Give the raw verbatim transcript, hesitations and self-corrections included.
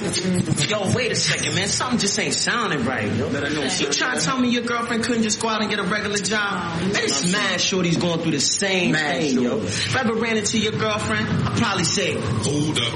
Yo, wait a second, man. Something just ain't sounding right, yo. You trying to tell me your girlfriend couldn't just go out and get a regular job? Man, it's mad shorty's going through the same thing, yo. If I ever ran into your girlfriend, I'd probably say, hold up.